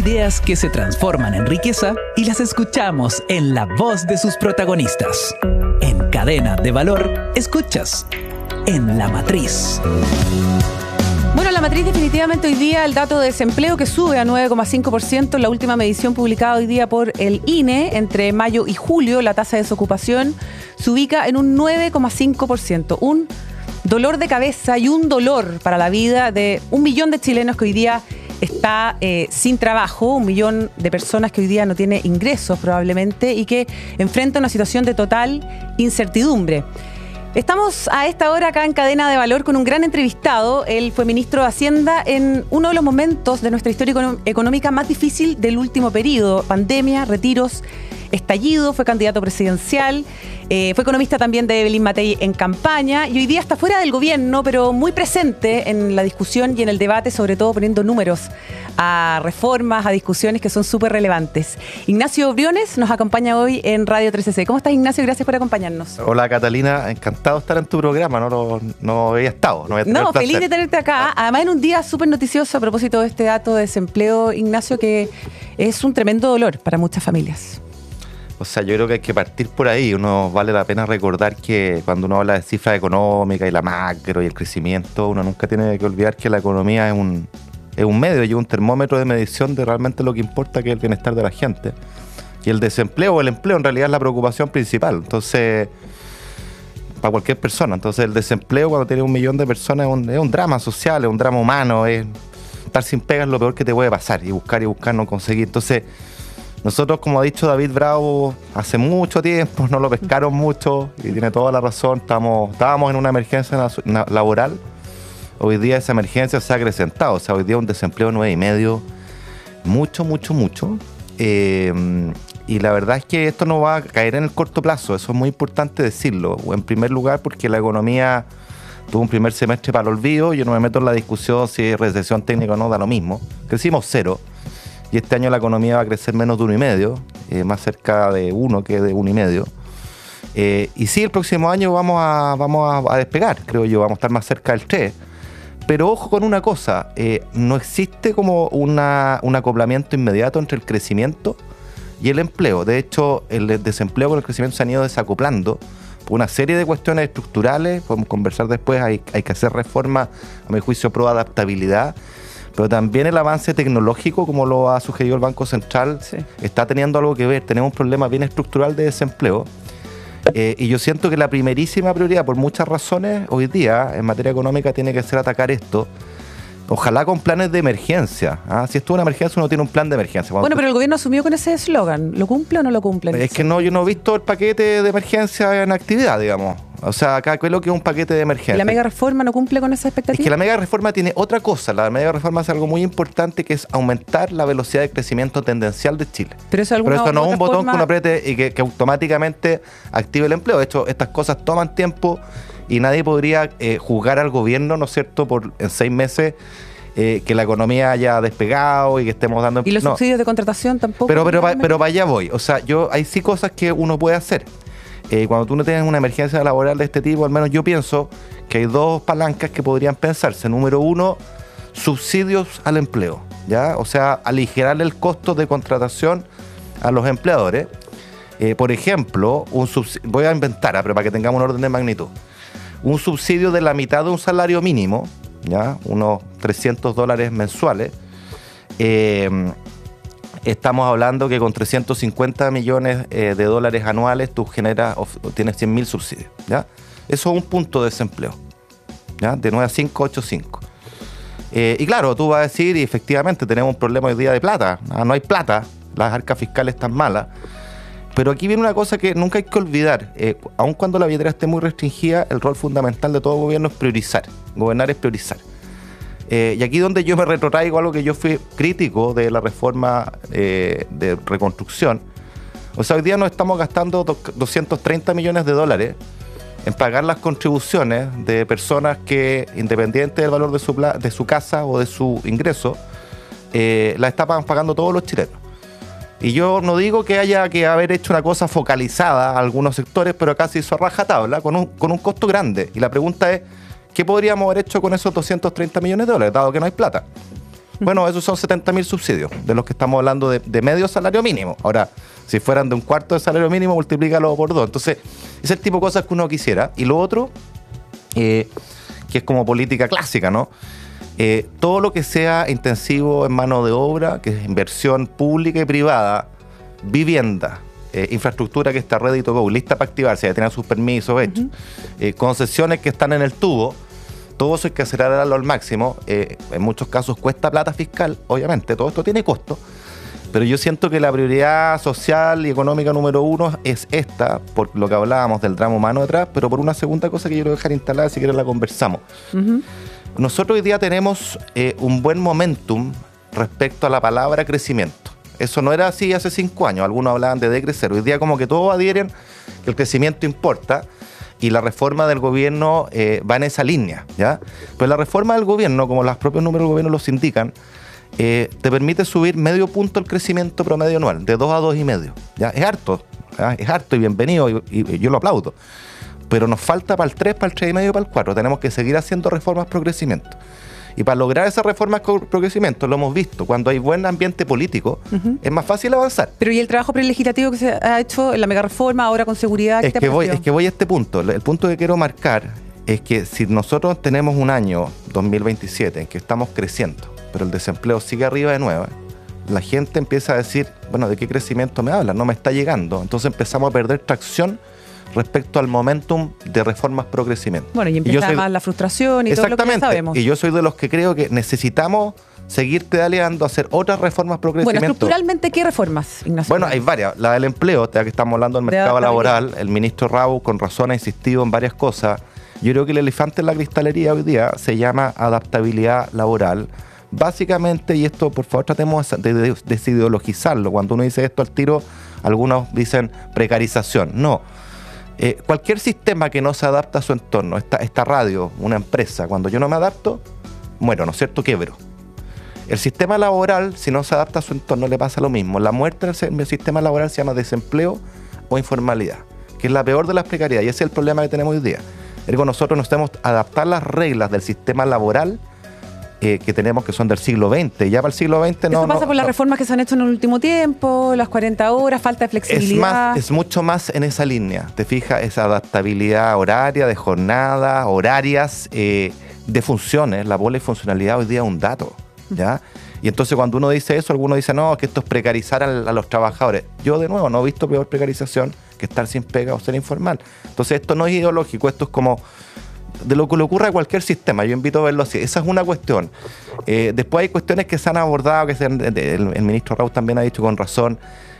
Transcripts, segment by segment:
Ideas que se transforman en riqueza y las escuchamos en la voz de sus protagonistas. En Cadena de Valor, escuchas En la Matriz. Bueno, la matriz definitivamente hoy día el dato de desempleo que sube a 9,5%. La última medición publicada hoy día por el INE, entre mayo y julio, la tasa de desocupación se ubica en un 9,5%. Un dolor de cabeza y un dolor para la vida de 1 millón de chilenos que hoy día está sin trabajo, 1 millón de personas que hoy día no tiene ingresos probablemente y que enfrenta una situación de total incertidumbre. Estamos a esta hora acá en Cadena de Valor con un gran entrevistado. Él fue ministro de Hacienda en uno de los momentos de nuestra historia económica más difícil del último periodo. Pandemia, retiros, estallido, fue candidato presidencial, fue economista también de Evelyn Matei en campaña y hoy día está fuera del gobierno, pero muy presente en la discusión y en el debate, sobre todo poniendo números a reformas, a discusiones que son súper relevantes. Ignacio Briones nos acompaña hoy en Radio 13C. ¿Cómo estás, Ignacio? Gracias por acompañarnos. Hola, Catalina. Encantado de estar en tu programa. No había estado. No, feliz de tenerte acá. Además, en un día súper noticioso a propósito de este dato de desempleo, Ignacio, que es un tremendo dolor para muchas familias. O sea, yo creo que hay que partir por ahí. Vale la pena recordar que cuando uno habla de cifras económicas y la macro y el crecimiento, uno nunca tiene que olvidar que la economía es un medio y un termómetro de medición de realmente lo que importa, que es el bienestar de la gente. Y el desempleo o el empleo en realidad es la preocupación principal. Entonces, para cualquier persona. Entonces, el desempleo cuando tiene 1 millón de personas es un drama social, es un drama humano. Estar sin pega es lo peor que te puede pasar. Y buscar no conseguir. Entonces, nosotros, como ha dicho David Bravo, hace mucho tiempo no lo pescaron mucho y tiene toda la razón. Estábamos en una emergencia laboral. Hoy día esa emergencia se ha acrecentado. O sea, hoy día un desempleo 9,5%. Mucho. Y la verdad es que esto no va a caer en el corto plazo. Eso es muy importante decirlo. En primer lugar, porque la economía tuvo un primer semestre para el olvido. Yo no me meto en la discusión si es recesión técnica o no, da lo mismo. Crecimos 0. Y este año la economía va a crecer menos de 1,5%, más cerca de 1 que de 1,5%. Y sí, el próximo año vamos a despegar, creo yo, vamos a estar más cerca del 3%. Pero ojo con una cosa, no existe como un acoplamiento inmediato entre el crecimiento y el empleo. De hecho, el desempleo con el crecimiento se han ido desacoplando por una serie de cuestiones estructurales. Podemos conversar después, hay que hacer reformas, a mi juicio, pro adaptabilidad. Pero también el avance tecnológico, como lo ha sugerido el Banco Central, sí, está teniendo algo que ver. Tenemos un problema bien estructural de desempleo. Y yo siento que la primerísima prioridad, por muchas razones, hoy día, en materia económica, tiene que ser atacar esto. Ojalá con planes de emergencia. Si esto es una emergencia, uno tiene un plan de emergencia. Bueno, pero el gobierno asumió con ese eslogan. ¿Lo cumple o no lo cumple? Es que no, yo no he visto el paquete de emergencia en actividad, digamos. O sea, acá creo que es un paquete de emergencia. ¿Y la mega reforma no cumple con esa expectativa? Es que la mega reforma tiene otra cosa. La mega reforma hace algo muy importante, que es aumentar la velocidad de crecimiento tendencial de Chile. Pero eso ¿Y los subsidios de contratación tampoco? Pero para allá voy. O sea, hay sí cosas que uno puede hacer. Cuando tú no tienes una emergencia laboral de este tipo, al menos yo pienso que hay 2 palancas que podrían pensarse. Número 1, subsidios al empleo, ¿ya? O sea, aligerarle el costo de contratación a los empleadores. Por ejemplo, voy a inventar, pero para que tengamos un orden de magnitud. Un subsidio de la mitad de un salario mínimo, ¿ya? Unos $300 mensuales. Estamos hablando que con 350 millones de dólares anuales tú tienes 100.000 subsidios, ¿ya? Eso es un punto de desempleo, ¿ya? De 9 a 5, 8 a 5. Y claro, tú vas a decir, y efectivamente tenemos un problema hoy día de plata. No hay plata, las arcas fiscales están malas. Pero aquí viene una cosa que nunca hay que olvidar. Aun cuando la billetera esté muy restringida, el rol fundamental de todo gobierno es priorizar. Gobernar es priorizar. Y aquí donde yo me retrotraigo algo que yo fui crítico de la reforma de reconstrucción. O sea, hoy día nos estamos gastando 230 millones de dólares en pagar las contribuciones de personas que, independiente del valor de su casa o de su ingreso, la están pagando todos los chilenos. Y yo no digo que haya que haber hecho una cosa focalizada a algunos sectores, pero acá se hizo a rajatabla con un costo grande. Y la pregunta es, ¿qué podríamos haber hecho con esos 230 millones de dólares, dado que no hay plata? Bueno, esos son 70.000 subsidios, de los que estamos hablando de medio salario mínimo. Ahora, si fueran de un cuarto de salario mínimo, multiplícalo por 2. Entonces, es el tipo de cosas que uno quisiera. Y lo otro, que es como política clásica, ¿no? Todo lo que sea intensivo en mano de obra, que es inversión pública y privada, vivienda, infraestructura que está ready to go, lista para activarse, ya tienen sus permisos hechos, concesiones que están en el tubo, todo eso hay que acelerarlo al máximo. En muchos casos cuesta plata fiscal, obviamente, todo esto tiene costo, pero yo siento que la prioridad social y económica número 1 es esta, por lo que hablábamos del drama humano detrás, pero por una segunda cosa que yo quiero dejar instalada, si quieres la conversamos. Nosotros hoy día tenemos un buen momentum respecto a la palabra crecimiento. Eso no era así hace 5 años, algunos hablaban de decrecer. Hoy día como que todos adhieren que el crecimiento importa y la reforma del gobierno va en esa línea, ¿ya? Pero la reforma del gobierno, como los propios números del gobierno los indican, te permite subir medio punto el crecimiento promedio anual, de 2 a 2,5, ¿ya? Es harto, ¿ya? Es harto y bienvenido y yo lo aplaudo. Pero nos falta para el 3, para el 3,5 y para el 4. Tenemos que seguir haciendo reformas pro crecimiento. Y para lograr esas reformas pro crecimiento, lo hemos visto, cuando hay buen ambiente político, es más fácil avanzar. Pero ¿y el trabajo prelegislativo que se ha hecho en la mega reforma, ahora con seguridad? Es que voy a este punto. El punto que quiero marcar es que si nosotros tenemos un año 2027 en que estamos creciendo, pero el desempleo sigue arriba de 9, la gente empieza a decir, bueno, ¿de qué crecimiento me hablan? No me está llegando. Entonces empezamos a perder tracción respecto al momentum de reformas pro crecimiento. Bueno, y empieza además la frustración y todo lo que ya sabemos. Y yo soy de los que creo que necesitamos seguir pedaleando, hacer otras reformas pro crecimiento. Bueno, estructuralmente, ¿qué reformas, Ignacio? Bueno, hay varias. La del empleo, ya que estamos hablando del mercado laboral, el ministro Rau con razón ha insistido en varias cosas. Yo creo que el elefante en la cristalería hoy día se llama adaptabilidad laboral. Básicamente, y esto por favor tratemos de desideologizarlo, cuando uno dice esto al tiro, algunos dicen precarización. No. Cualquier sistema que no se adapta a su entorno, esta radio, una empresa, cuando yo no me adapto, muero, ¿no es cierto? Quiebro. El sistema laboral, si no se adapta a su entorno, le pasa lo mismo. La muerte en el sistema laboral se llama desempleo o informalidad, que es la peor de las precariedades, y ese es el problema que tenemos hoy día. Ergo, nosotros nos tenemos que adaptar las reglas del sistema laboral que tenemos, que son del siglo XX. Ya para el siglo XX no... Eso pasa por las reformas que se han hecho en el último tiempo, las 40 horas, falta de flexibilidad. Es mucho más en esa línea. Te fijas, esa adaptabilidad horaria, de jornadas, horarias, de funciones. La polifuncionalidad hoy día es un dato, ¿ya? Y entonces cuando uno dice eso, algunos dicen, no, que esto es precarizar a los trabajadores. Yo, de nuevo, no he visto peor precarización que estar sin pega o ser informal. Entonces esto no es ideológico, esto es como de lo que le ocurre a cualquier sistema. Yo invito a verlo así. Esa es una cuestión. Después hay cuestiones que se han abordado, que el ministro Rau también ha dicho con razón,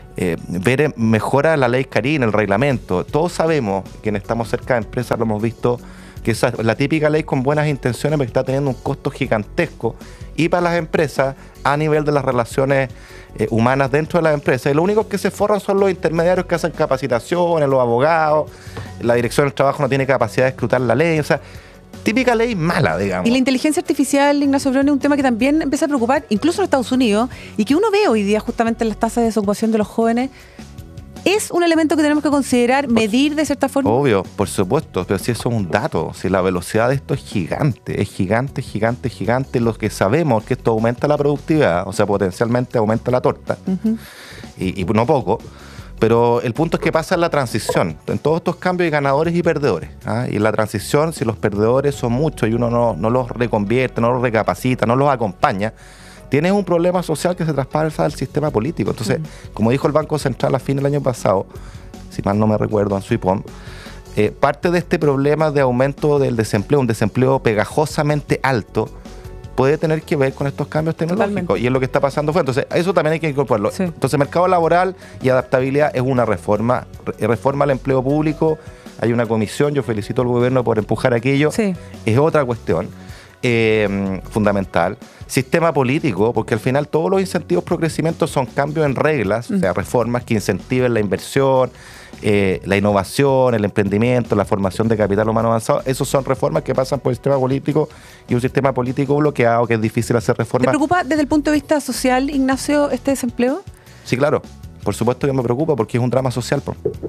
mejora la ley Carín, el reglamento. Todos sabemos, quienes estamos cerca de empresas lo hemos visto, que esa es la típica ley con buenas intenciones, pero está teniendo un costo gigantesco y para las empresas a nivel de las relaciones humanas dentro de las empresas. Y lo único que se forran son los intermediarios que hacen capacitaciones, los abogados. La dirección del trabajo no tiene capacidad de escrutar la ley. O sea, típica ley mala, digamos. Y la inteligencia artificial, Ignacio Briones, es un tema que también empieza a preocupar, incluso en Estados Unidos, y que uno ve hoy día justamente en las tasas de desocupación de los jóvenes. ¿Es un elemento que tenemos que considerar, medir de cierta forma? Obvio, por supuesto, pero si eso es un dato, si la velocidad de esto es gigante, gigante, lo que sabemos es que esto aumenta la productividad, o sea, potencialmente aumenta la torta, y no poco, pero el punto es que pasa en la transición. En todos estos cambios hay ganadores y perdedores, ¿ah? Y en la transición, si los perdedores son muchos y uno no los reconvierte, no los recapacita, no los acompaña, tienes un problema social que se traspasa al sistema político. Entonces, como dijo el Banco Central a fin del año pasado, si mal no me recuerdo, en su IPOM, parte de este problema de aumento del desempleo, un desempleo pegajosamente alto, puede tener que ver con estos cambios tecnológicos. Totalmente. Y es lo que está pasando. Entonces, eso también hay que incorporarlo. Sí. Entonces, mercado laboral y adaptabilidad es una reforma. Reforma al empleo público. Hay una comisión, yo felicito al gobierno por empujar aquello. Sí. Es otra cuestión fundamental. Sistema político, porque al final todos los incentivos pro crecimiento son cambios en reglas, o sea, reformas que incentiven la inversión, la innovación, el emprendimiento, la formación de capital humano avanzado. Esos son reformas que pasan por el sistema político, y un sistema político bloqueado que es difícil hacer reformas. ¿Te preocupa desde el punto de vista social, Ignacio, este desempleo? Sí, claro. Por supuesto que me preocupa porque es un drama social.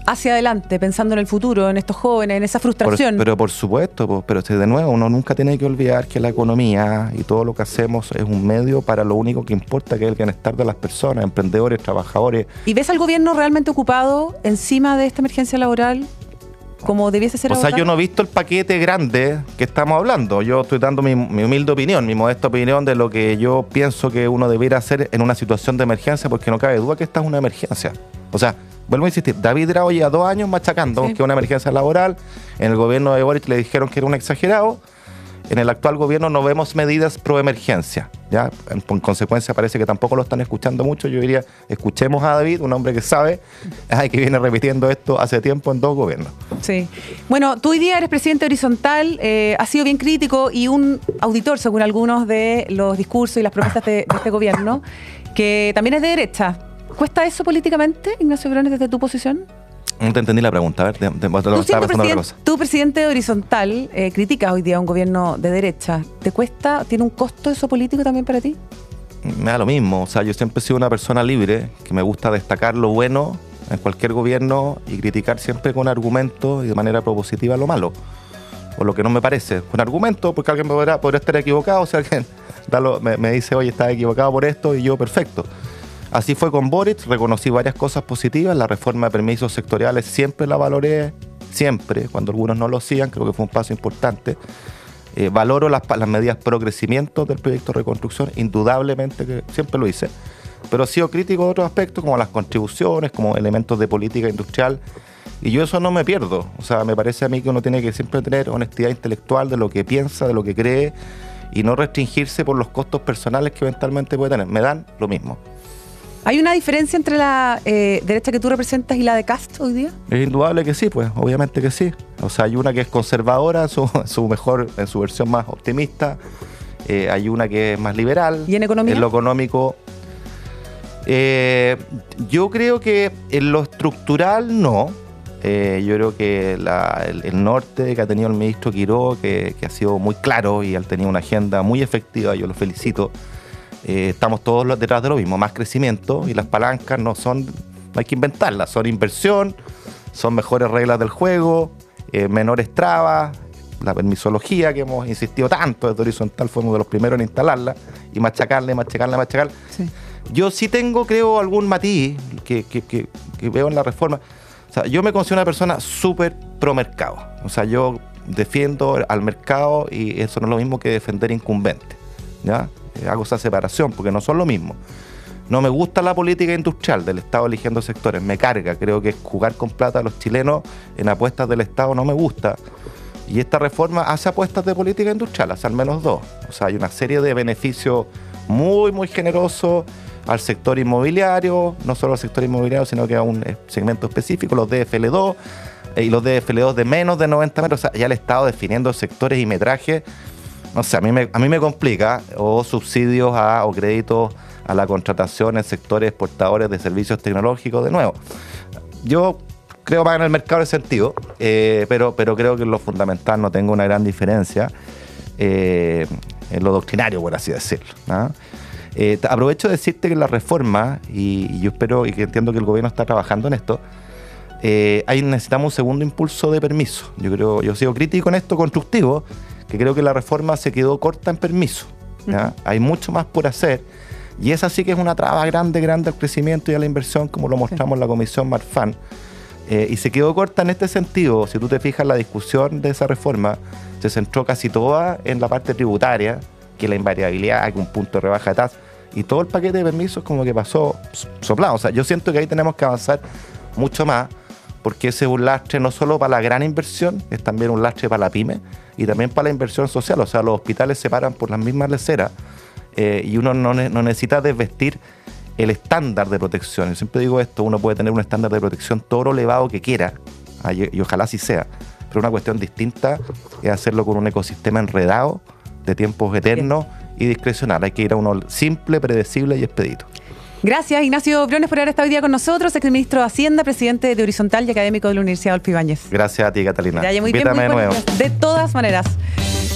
hacia adelante, pensando en el futuro, en estos jóvenes, en esa frustración. Pero por supuesto, pero de nuevo, uno nunca tiene que olvidar que la economía y todo lo que hacemos es un medio para lo único que importa, que es el bienestar de las personas, emprendedores, trabajadores. ¿Y ves al gobierno realmente ocupado encima de esta emergencia laboral como debiese ser? O sea, yo no he visto el paquete grande que estamos hablando. Yo estoy dando mi humilde opinión, mi modesta opinión de lo que yo pienso que uno debiera hacer en una situación de emergencia, porque no cabe duda que esta es una emergencia. O sea, vuelvo a insistir, David Rao lleva 2 años machacando que es una emergencia laboral. En el gobierno de Boric le dijeron que era un exagerado. En el actual gobierno no vemos medidas pro emergencia, ¿ya? En consecuencia parece que tampoco lo están escuchando mucho. Yo diría, escuchemos a David, un hombre que sabe, que viene repitiendo esto hace tiempo en 2 gobiernos. Sí. Bueno, tú hoy día eres presidente horizontal, has sido bien crítico y un auditor, según algunos, de los discursos y las promesas de este gobierno, que también es de derecha. ¿Cuesta eso políticamente, Ignacio Briones, desde tu posición? No te entendí la pregunta. A ver, tú, presidente de Horizontal, criticas hoy día a un gobierno de derecha. ¿Te cuesta? ¿Tiene un costo eso político también para ti? Me da lo mismo. O sea, yo siempre he sido una persona libre, que me gusta destacar lo bueno en cualquier gobierno y criticar siempre con argumentos y de manera propositiva lo malo, o lo que no me parece. Con argumentos, porque alguien podrá estar equivocado. Si alguien me dice, oye, estás equivocado por esto, y yo, perfecto. Así fue con Boric, reconocí varias cosas positivas. La reforma de permisos sectoriales siempre la valoré, siempre, cuando algunos no lo hacían, creo que fue un paso importante. Valoro las medidas pro crecimiento del proyecto de reconstrucción, indudablemente que siempre lo hice, pero he sido crítico de otros aspectos, como las contribuciones, como elementos de política industrial, y yo eso no me pierdo. O sea, me parece a mí que uno tiene que siempre tener honestidad intelectual de lo que piensa, de lo que cree, y no restringirse por los costos personales que eventualmente puede tener. Me dan lo mismo. ¿Hay una diferencia entre la derecha que tú representas y la de Kast hoy día? Es indudable que sí, pues, obviamente que sí. O sea, hay una que es conservadora en su versión más optimista. Hay una que es más liberal. ¿Y en economía? En lo económico, yo creo que en lo estructural no. Yo creo que el norte que ha tenido el ministro Quiró, que ha sido muy claro y ha tenido una agenda muy efectiva, yo lo felicito. Estamos todos detrás de lo mismo, más crecimiento, y las palancas no hay que inventarlas, son inversión, son mejores reglas del juego, menores trabas, la permisología que hemos insistido tanto desde Horizontal, fuimos de los primeros en instalarla y machacarle. Sí. Yo sí tengo, creo, algún matiz que veo en la reforma. O sea, yo me considero una persona súper pro mercado. O sea, yo defiendo al mercado y eso no es lo mismo que defender incumbentes, ¿ya? Hago esa separación porque no son lo mismo. No me gusta la política industrial del Estado eligiendo sectores, me carga. Creo que jugar con plata a los chilenos en apuestas del Estado no me gusta. Y esta reforma hace apuestas de política industrial, hace al menos 2. O sea, hay una serie de beneficios muy, muy generosos al sector inmobiliario, no solo al sector inmobiliario, sino que a un segmento específico, los DFL2 y los DFL2 de menos de 90 metros. O sea, ya el Estado definiendo sectores y metrajes. No sé, a mí me complica, o subsidios o créditos a la contratación en sectores exportadores de servicios tecnológicos, de nuevo. Yo creo más en el mercado de sentido, pero creo que en lo fundamental no tengo una gran diferencia en lo doctrinario, por así decirlo, ¿no? Aprovecho de decirte que en la reforma, y yo espero y que entiendo que el gobierno está trabajando en esto, necesitamos un segundo impulso de permiso. Yo sigo crítico en esto, constructivo, que creo que la reforma se quedó corta en permiso, ¿ya? Hay mucho más por hacer, y esa sí que es una traba grande al crecimiento y a la inversión, como lo mostramos en la comisión Marfan, y se quedó corta en este sentido. Si tú te fijas, la discusión de esa reforma se centró casi toda en la parte tributaria, que la invariabilidad, que un punto de rebaja de tasa, y todo el paquete de permisos como que pasó soplado. O sea, yo siento que ahí tenemos que avanzar mucho más, porque ese es un lastre no solo para la gran inversión, es también un lastre para la pyme y también para la inversión social. O sea, los hospitales se paran por las mismas leceras, y uno no necesita desvestir el estándar de protección. Yo siempre digo esto, uno puede tener un estándar de protección todo lo elevado que quiera, y ojalá así sea, pero una cuestión distinta es hacerlo con un ecosistema enredado, de tiempos eternos y discrecional. Hay que ir a uno simple, predecible y expedito. Gracias, Ignacio Briones, por haber estado hoy día con nosotros, exministro de Hacienda, presidente de Horizontal y académico de la Universidad Adolfo Ibáñez. Gracias a ti, Catalina. Muy bien, muy de nuevo. De todas maneras.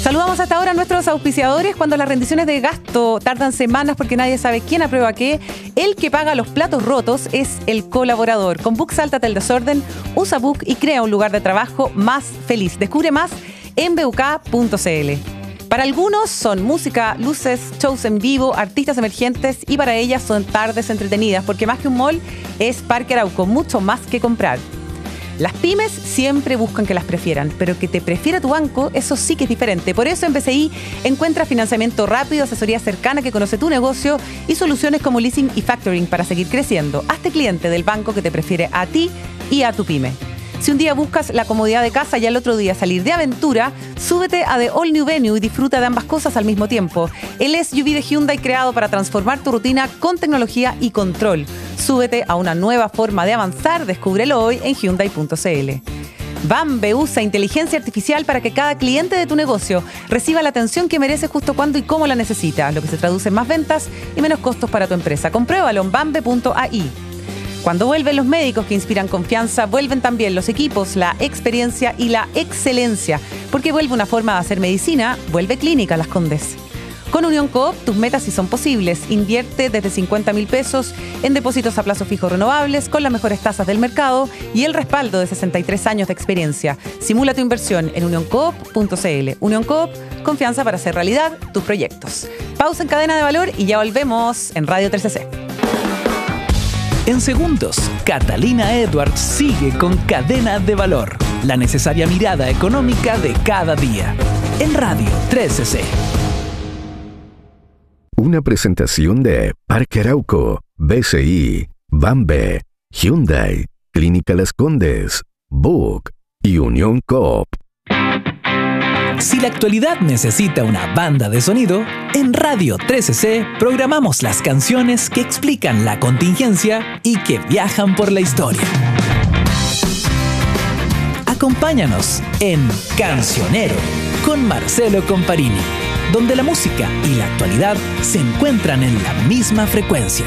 Saludamos hasta ahora a nuestros auspiciadores. Cuando las rendiciones de gasto tardan semanas porque nadie sabe quién aprueba qué, el que paga los platos rotos es el colaborador. Con Book, sáltate el desorden, usa Book y crea un lugar de trabajo más feliz. Descubre más en buk.cl. Para algunos son música, luces, shows en vivo, artistas emergentes, y para ellas son tardes entretenidas, porque más que un mall es Parque Arauco, mucho más que comprar. Las pymes siempre buscan que las prefieran, pero que te prefiera tu banco, eso sí que es diferente. Por eso en BCI encuentra financiamiento rápido, asesoría cercana que conoce tu negocio y soluciones como leasing y factoring para seguir creciendo. Hazte cliente del banco que te prefiere a ti y a tu pyme. Si un día buscas la comodidad de casa y al otro día salir de aventura, súbete a The All New Venue y disfruta de ambas cosas al mismo tiempo. El SUV de Hyundai creado para transformar tu rutina con tecnología y control. Súbete a una nueva forma de avanzar, descúbrelo hoy en Hyundai.cl. Bambe usa inteligencia artificial para que cada cliente de tu negocio reciba la atención que merece justo cuando y cómo la necesita, lo que se traduce en más ventas y menos costos para tu empresa. Compruébalo en bambe.ai. Cuando vuelven los médicos que inspiran confianza, vuelven también los equipos, la experiencia y la excelencia. Porque vuelve una forma de hacer medicina, vuelve Clínica Las Condes. Con Unión Coop, tus metas sí son posibles. Invierte desde 50.000 pesos en depósitos a plazo fijo renovables con las mejores tasas del mercado y el respaldo de 63 años de experiencia. Simula tu inversión en unioncoop.cl. Unión Coop, confianza para hacer realidad tus proyectos. Pausa en Cadena de Valor y ya volvemos en Radio 3CC. En segundos, Catalina Edwards sigue con Cadena de Valor, la necesaria mirada económica de cada día, en Radio 3CC. Una presentación de Parque Arauco, BCI, Bambe, Hyundai, Clínica Las Condes, Book y Unión Coop. Si la actualidad necesita una banda de sonido, en Radio 3CC programamos las canciones que explican la contingencia y que viajan por la historia. Acompáñanos en Cancionero con Marcelo Comparini, donde la música y la actualidad se encuentran en la misma frecuencia.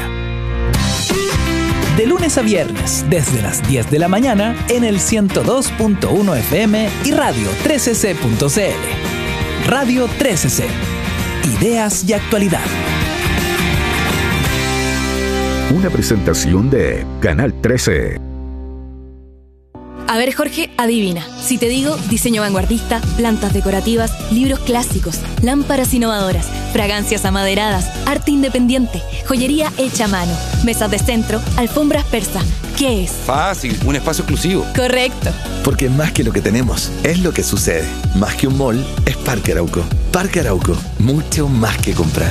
De lunes a viernes, desde las 10 de la mañana, en el 102.1 FM y Radio 3cc.cl. Radio 3CC. Ideas y actualidad. Una presentación de Canal 13. A ver, Jorge, adivina. Si te digo diseño vanguardista, plantas decorativas, libros clásicos, lámparas innovadoras, fragancias amaderadas, arte independiente, joyería hecha a mano, mesas de centro, alfombras persa, ¿qué es? Fácil, un espacio exclusivo. Correcto. Porque más que lo que tenemos, es lo que sucede. Más que un mall, es Parque Arauco. Parque Arauco, mucho más que comprar.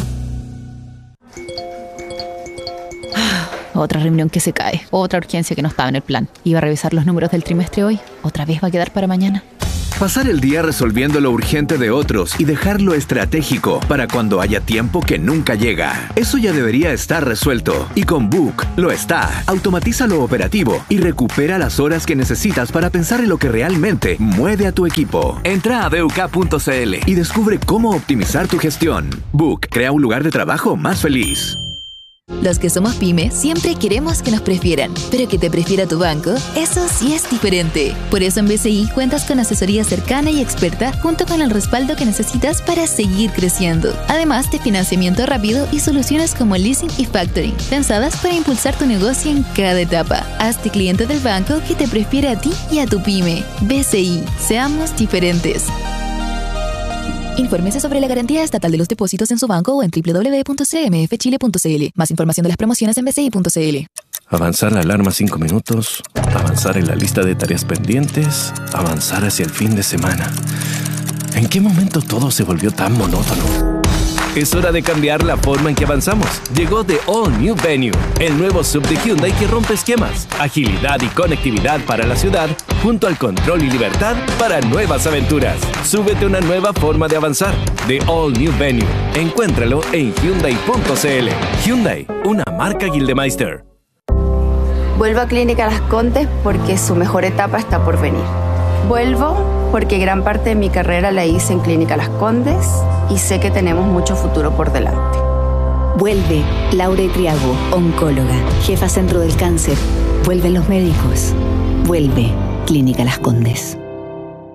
Otra reunión que se cae, otra urgencia que no estaba en el plan. Iba a revisar los números del trimestre hoy, otra vez va a quedar para mañana. Pasar el día resolviendo lo urgente de otros y dejar lo estratégico para cuando haya tiempo que nunca llega. Eso ya debería estar resuelto. Y con Book lo está. Automatiza lo operativo y recupera las horas que necesitas para pensar en lo que realmente mueve a tu equipo. Entra a buk.cl y descubre cómo optimizar tu gestión. Book crea un lugar de trabajo más feliz. Los que somos pyme siempre queremos que nos prefieran, pero que te prefiera tu banco, eso sí es diferente. Por eso en BCI cuentas con asesoría cercana y experta junto con el respaldo que necesitas para seguir creciendo. Además de financiamiento rápido y soluciones como leasing y factoring, pensadas para impulsar tu negocio en cada etapa. Hazte cliente del banco que te prefiere a ti y a tu pyme. BCI, seamos diferentes. Infórmese sobre la garantía estatal de los depósitos en su banco o en www.cmfchile.cl. Más información de las promociones en bci.cl. Avanzar la alarma 5 minutos, avanzar en la lista de tareas pendientes, avanzar hacia el fin de semana. ¿En qué momento todo se volvió tan monótono? Es hora de cambiar la forma en que avanzamos. Llegó The All New Venue, el nuevo sub de Hyundai que rompe esquemas, agilidad y conectividad para la ciudad, junto al control y libertad para nuevas aventuras. Súbete a una nueva forma de avanzar. The All New Venue. Encuéntralo en Hyundai.cl. Hyundai, una marca Gildemeister. Vuelvo a Clínica Las Condes porque su mejor etapa está por venir. Vuelvo porque gran parte de mi carrera la hice en Clínica Las Condes y sé que tenemos mucho futuro por delante. Vuelve Laura Triago, oncóloga, jefa Centro del Cáncer. Vuelven los médicos. Vuelve Clínica Las Condes.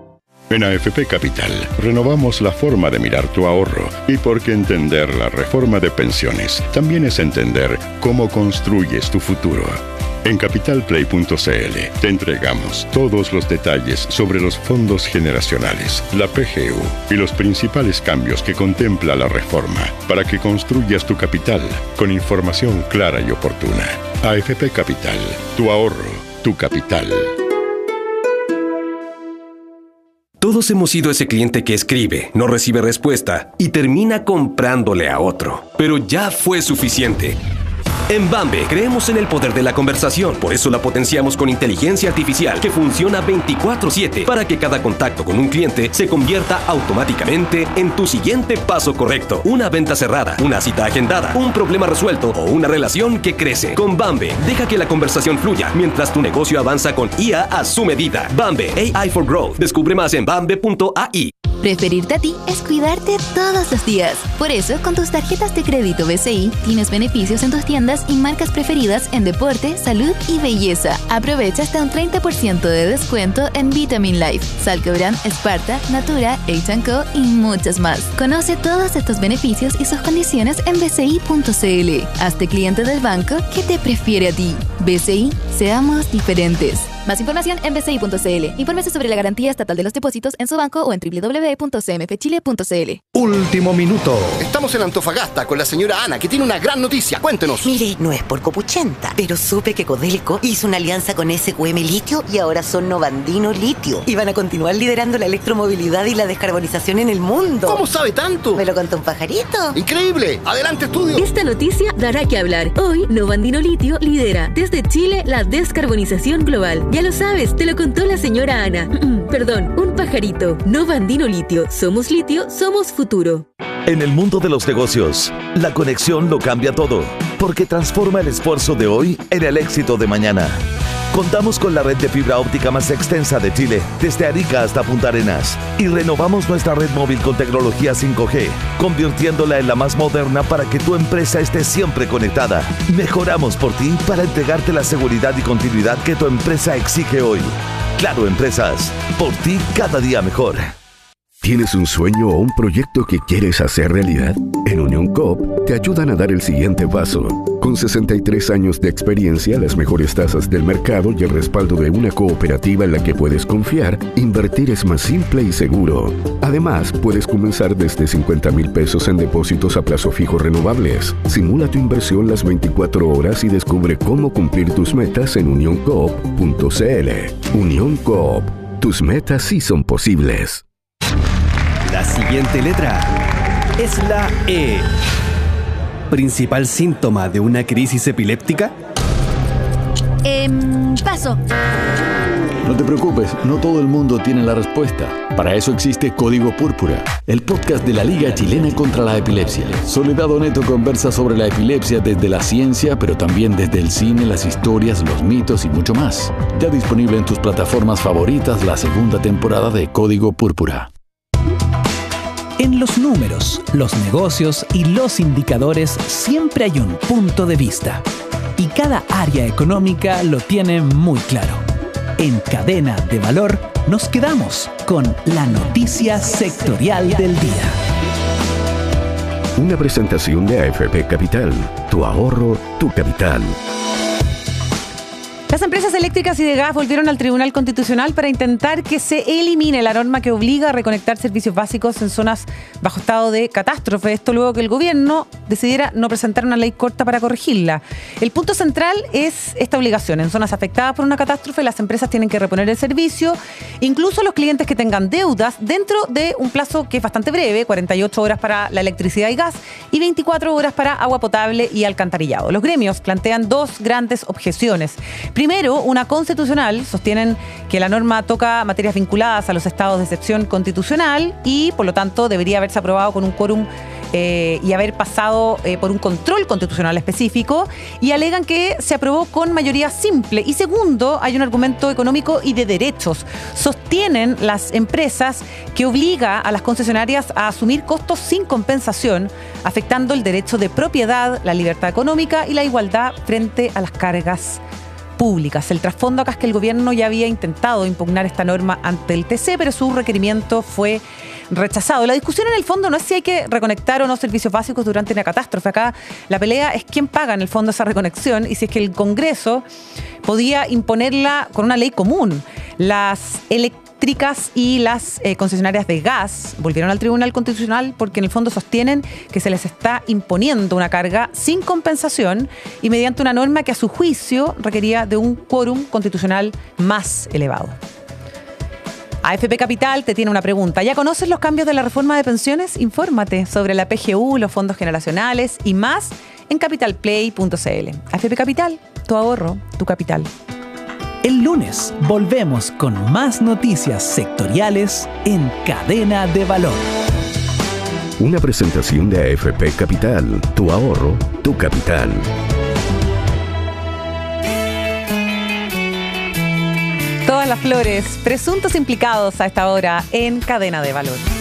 En AFP Capital, renovamos la forma de mirar tu ahorro y porque entender la reforma de pensiones también es entender cómo construyes tu futuro. En capitalplay.cl te entregamos todos los detalles sobre los fondos generacionales, la PGU y los principales cambios que contempla la reforma para que construyas tu capital con información clara y oportuna. AFP Capital, tu ahorro, tu capital. Todos hemos sido ese cliente que escribe, no recibe respuesta y termina comprándole a otro. Pero ya fue suficiente. En Bambe creemos en el poder de la conversación, por eso la potenciamos con inteligencia artificial que funciona 24/7 para que cada contacto con un cliente se convierta automáticamente en tu siguiente paso correcto. Una venta cerrada, una cita agendada, un problema resuelto o una relación que crece. Con Bambe, deja que la conversación fluya mientras tu negocio avanza con IA a su medida. Bambe, AI for Growth. Descubre más en bambe.ai. Preferirte a ti es cuidarte todos los días. Por eso, con tus tarjetas de crédito BCI, tienes beneficios en tus tiendas y marcas preferidas en deporte, salud y belleza. Aprovecha hasta un 30% de descuento en Vitamin Life, Salcobran, Sparta, Natura, H&Co y muchas más. Conoce todos estos beneficios y sus condiciones en bci.cl. Hazte cliente del banco que te prefiere a ti. BCI, seamos diferentes. Más información en bci.cl. Infórmese sobre la garantía estatal de los depósitos en su banco o en www.cmfchile.cl. Último minuto. Estamos en Antofagasta con la señora Ana, que tiene una gran noticia. Cuéntenos. Mire, no es por copuchenta, pero supe que Codelco hizo una alianza con SQM Litio y ahora son Novandino Litio. Y van a continuar liderando la electromovilidad y la descarbonización en el mundo. ¿Cómo sabe tanto? ¿Me lo contó un pajarito? ¡Increíble! ¡Adelante, estudio! Esta noticia dará que hablar. Hoy, Novandino Litio lidera desde Chile la descarbonización global. Ya lo sabes, te lo contó la señora Ana. Perdón, un pajarito. Novandino Litio. Somos litio, somos futuro. En el mundo de los negocios, la conexión lo cambia todo, porque transforma el esfuerzo de hoy en el éxito de mañana. Contamos con la red de fibra óptica más extensa de Chile, desde Arica hasta Punta Arenas, y renovamos nuestra red móvil con tecnología 5G, convirtiéndola en la más moderna para que tu empresa esté siempre conectada. Mejoramos por ti para entregarte la seguridad y continuidad que tu empresa exige hoy. Claro Empresas, por ti cada día mejor. ¿Tienes un sueño o un proyecto que quieres hacer realidad? En Unión Coop te ayudan a dar el siguiente paso. Con 63 años de experiencia, las mejores tasas del mercado y el respaldo de una cooperativa en la que puedes confiar, invertir es más simple y seguro. Además, puedes comenzar desde 50,000 pesos en depósitos a plazo fijo renovables. Simula tu inversión las 24 horas y descubre cómo cumplir tus metas en unioncoop.cl. Unión Coop. Tus metas sí son posibles. La siguiente letra es la E. ¿Principal síntoma de una crisis epiléptica? Paso. No te preocupes, no todo el mundo tiene la respuesta. Para eso existe Código Púrpura, el podcast de la Liga Chilena contra la Epilepsia. Soledad Oneto conversa sobre la epilepsia desde la ciencia, pero también desde el cine, las historias, los mitos y mucho más. Ya disponible en tus plataformas favoritas la segunda temporada de Código Púrpura. En los números, los negocios y los indicadores siempre hay un punto de vista. Y cada área económica lo tiene muy claro. En Cadena de Valor nos quedamos con la noticia sectorial del día. Una presentación de AFP Capital. Tu ahorro, tu capital. Las empresas eléctricas y de gas volvieron al Tribunal Constitucional para intentar que se elimine la norma que obliga a reconectar servicios básicos en zonas bajo estado de catástrofe. Esto luego que el gobierno decidiera no presentar una ley corta para corregirla. El punto central es esta obligación. En zonas afectadas por una catástrofe, las empresas tienen que reponer el servicio, incluso los clientes que tengan deudas, dentro de un plazo que es bastante breve, 48 horas para la electricidad y gas y 24 horas para agua potable y alcantarillado. Los gremios plantean dos grandes objeciones. Primero, una constitucional. Sostienen que la norma toca materias vinculadas a los estados de excepción constitucional y, por lo tanto, debería haberse aprobado con un quórum y haber pasado por un control constitucional específico, y alegan que se aprobó con mayoría simple. Y segundo, hay un argumento económico y de derechos. Sostienen las empresas que obliga a las concesionarias a asumir costos sin compensación, afectando el derecho de propiedad, la libertad económica y la igualdad frente a las cargas públicas. El trasfondo acá es que el gobierno ya había intentado impugnar esta norma ante el TC, pero su requerimiento fue rechazado. La discusión en el fondo no es si hay que reconectar o no servicios básicos durante una catástrofe. Acá la pelea es quién paga en el fondo esa reconexión y si es que el Congreso podía imponerla con una ley común. Las eléctricas y las concesionarias de gas volvieron al Tribunal Constitucional porque en el fondo sostienen que se les está imponiendo una carga sin compensación y mediante una norma que a su juicio requería de un quórum constitucional más elevado. AFP Capital te tiene una pregunta. ¿Ya conoces los cambios de la reforma de pensiones? Infórmate sobre la PGU, los fondos generacionales y más en capitalplay.cl. AFP Capital, tu ahorro, tu capital. El lunes volvemos con más noticias sectoriales en Cadena de Valor. Una presentación de AFP Capital, tu ahorro, tu capital. Todas las flores, presuntos implicados a esta hora en Cadena de Valor.